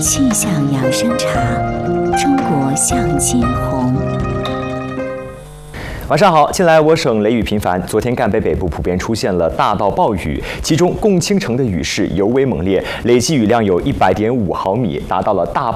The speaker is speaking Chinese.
气象养生茶，中国向金红。 晚上好，近来我省雷雨频繁，昨天赣北北部普遍出现了大到暴雨，其中共青城的雨势尤为猛烈，累计雨量有100.5毫米，达到了大